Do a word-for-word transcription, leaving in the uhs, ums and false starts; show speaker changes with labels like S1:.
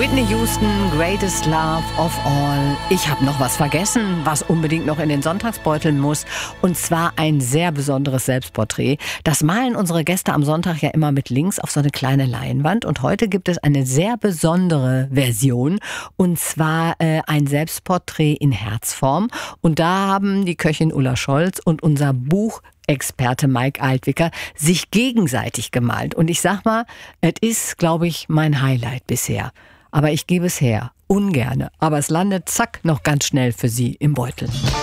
S1: Whitney Houston, Greatest Love of All. Ich habe noch was vergessen, was unbedingt noch in den Sonntagsbeutel muss. Und zwar ein sehr besonderes Selbstporträt. Das malen unsere Gäste am Sonntag ja immer mit links auf so eine kleine Leinwand. Und heute gibt es eine sehr besondere Version. Und zwar äh, ein Selbstporträt in Herzform. Und da haben die Köchin Ulla Scholz und unser Buch Experte Mike Altwicker sich gegenseitig gemalt. Und ich sag mal, es ist, glaube ich, mein Highlight bisher. Aber ich gebe es her, ungerne. Aber es landet, zack, noch ganz schnell für Sie im Beutel.